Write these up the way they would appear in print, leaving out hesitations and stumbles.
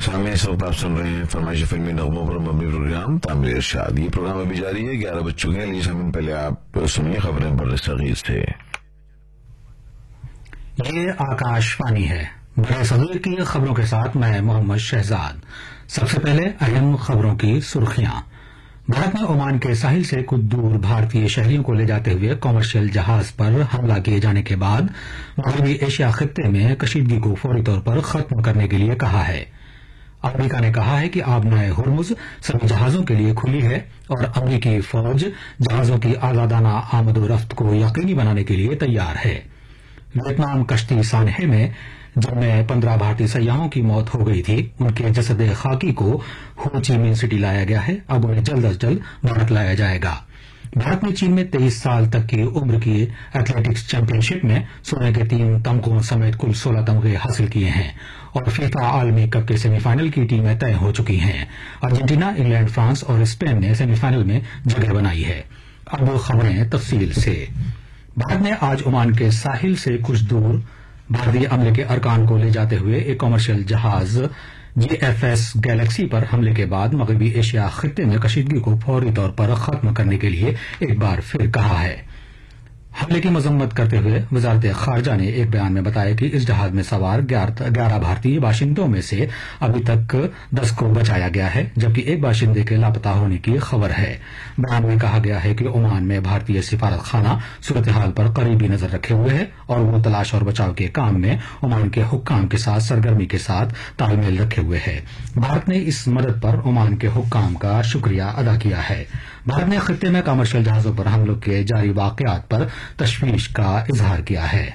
سامعین اس وقت آپ سن رہے ہیں فرمائش فلمی نغموں پر مبنی پروگرام تعمیر ارشاد. یہ پروگرام ابھی جاری ہے. 11 بج چکے ہیں. لیجیے سامعین پہلے آپ سنیے خبریں برصغیر سے. یہ آکاش وانی ہے. برصغیر کی خبروں کے ساتھ میں محمد شہزاد. سب سے پہلے اہم خبروں کی سرخیاں. بھارت میں عمان کے ساحل سے کچھ دور بھارتی شہریوں کو لے جاتے ہوئے کمرشل جہاز پر حملہ کیے جانے کے بعد مغربی ایشیا خطے میں کشیدگی کو فوری طور پر ختم کرنے کے لیے کہا ہے. امریکہ نے کہا ہے کہ آبنائے ہرمز سبھی جہازوں کے لیے کھلی ہے اور امریکی فوج جہازوں کی آزادانہ آمد و رفت کو یقینی بنانے کے لیے تیار ہے. ویتنام کشتی سانحے میں جن میں 15 بھارتی سیاحوں کی موت ہو گئی تھی ان کے جسد خاکی کو ہو چی مین سٹی لایا گیا ہے. اب انہیں جلد از جلد بھارت لایا جائے گا. بھارت نے چین میں 23 سال تک کی عمر کی ایتھلیٹکس چیمپئن شپ میں سونے کے 3 تمغوں سمیت کل 16 تمغے حاصل کیے ہیں اور فیفا عالمی کپ کے سیمی فائنل کی ٹیمیں طے ہو چکی ہیں. ارجنٹینا، انگلینڈ، فرانس اور اسپین نے سیمی فائنل میں جگہ بنائی ہے. اب خبریں تفصیل سے. بھارت نے آج عمان کے ساحل سے کچھ دور بھارتی عملے کے ارکان کو لے جاتے ہوئے ایک کمرشل جہاز GFS گیلیکسی پر حملے کے بعد مغربی ایشیا خطے میں کشیدگی کو فوری طور پر ختم کرنے کے لیے ایک بار پھر کہا ہے. حملے کی مذمت کرتے ہوئے وزارت خارجہ نے ایک بیان میں بتایا کہ اس جہاز میں سوار 11 بھارتی باشندوں میں سے ابھی تک 10 کو بچایا گیا ہے جبکہ ایک باشندے کے لاپتہ ہونے کی خبر ہے. بیان میں کہا گیا ہے کہ عمان میں بھارتی سفارت خانہ صورتحال پر قریبی نظر رکھے ہوئے ہے اور وہ تلاش اور بچاؤ کے کام میں عمان کے حکام کے ساتھ سرگرمی کے ساتھ تال میل رکھے ہوئے ہے. بھارت نے اس مدد پر عمان کے حکام کا شکریہ ادا کیا ہے. بھارت نے خطے میں کمرشل جہازوں پر حملوں کے جاری واقعات پر تشویش کا اظہار کیا ہے.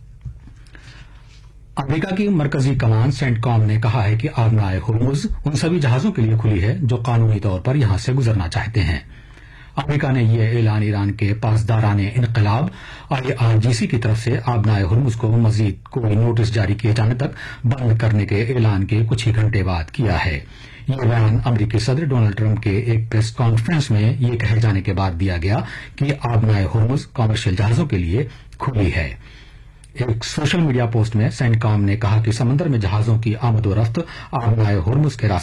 امریکہ کی مرکزی کمان سینٹ کام نے کہا ہے کہ آبنائے ہرمز ان سبھی جہازوں کے لیے کھلی ہے جو قانونی طور پر یہاں سے گزرنا چاہتے ہیں. امریکہ نے یہ اعلان ایران کے پاسداران انقلاب IRGC کی طرف سے آبنائے ہرمز کو مزید کوئی نوٹس جاری کیے جانے تک بند کرنے کے اعلان کے کچھ ہی گھنٹے بعد کیا ہے. یہ بیان امریکی صدر ڈونلڈ ٹرمپ کے ایک پریس کانفرنس میں یہ کہے جانے کے بعد دیا گیا کہ آبنائے ہرمز کمرشل جہازوں کے لیے کھلی ہے. ایک سوشل میڈیا پوسٹ میں سینٹ کام نے کہا کہ سمندر میں جہازوں کی آمد و رفت آبنائے ہرمز کے راستے